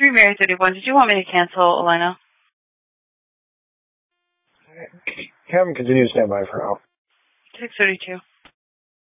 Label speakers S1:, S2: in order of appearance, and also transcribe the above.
S1: 3 Mary 31. Did you want me to cancel, Elena?
S2: Have him continue to stand by for now.
S1: 632.